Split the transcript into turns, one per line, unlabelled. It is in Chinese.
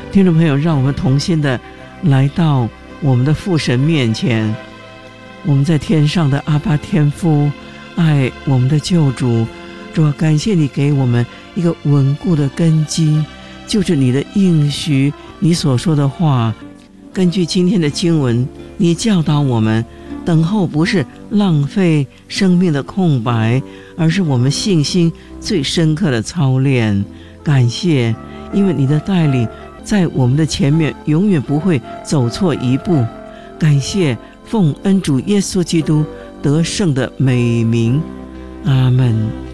听众朋友，让我们同心的来到我们的父神面前，我们在天上的阿爸天父，爱我们的救主。主啊，感谢你给我们一个稳固的根基，就是你的应许，你所说的话。根据今天的经文，你教导我们，等候不是浪费生命的空白，而是我们信心最深刻的操练。感谢，因为你的带领在我们的前面，永远不会走错一步。感谢，奉恩主耶稣基督得胜的美名，阿们。